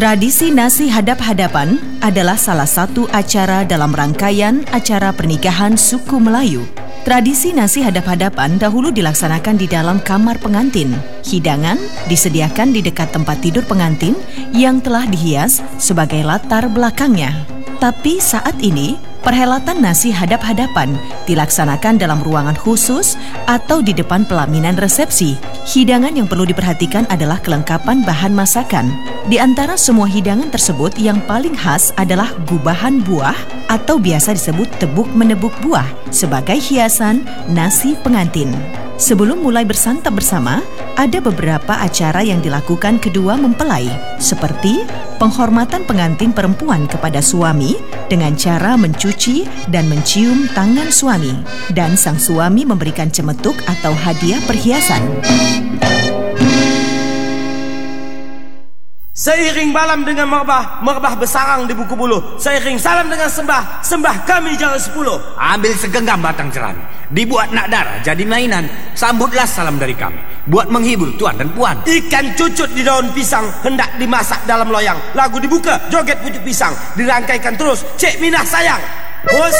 Tradisi nasi hadap-hadapan adalah salah satu acara dalam rangkaian acara pernikahan suku Melayu. Tradisi nasi hadap-hadapan dahulu dilaksanakan di dalam kamar pengantin. Hidangan disediakan di dekat tempat tidur pengantin yang telah dihias sebagai latar belakangnya. Tapi saat ini, perhelatan nasi hadap-hadapan dilaksanakan dalam ruangan khusus atau di depan pelaminan resepsi. Hidangan yang perlu diperhatikan adalah kelengkapan bahan masakan. Di antara semua hidangan tersebut, yang paling khas adalah gubahan buah atau biasa disebut tebuk menebuk buah sebagai hiasan nasi pengantin. Sebelum mulai bersantap bersama, ada beberapa acara yang dilakukan kedua mempelai, seperti penghormatan pengantin perempuan kepada suami dengan cara mencuci dan mencium tangan suami, dan sang suami memberikan cemetuk atau hadiah perhiasan. Seiring balam dengan merbah bersarang di buku bulu. Seiring salam dengan sembah kami jangan 10. Ambil segenggam batang jerami, dibuat nak darah jadi mainan. Sambutlah salam dari kami, buat menghibur tuan dan puan. Ikan cucut di daun pisang hendak dimasak dalam loyang. Lagu dibuka, joget pucuk pisang, dirangkaikan terus, Cik Minah sayang. Oh